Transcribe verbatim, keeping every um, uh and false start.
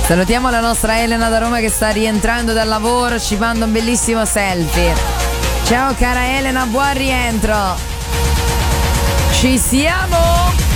Salutiamo la nostra Elena da Roma che sta rientrando dal lavoro, ci manda un bellissimo selfie. Ciao cara Elena, buon rientro. Ci siamo!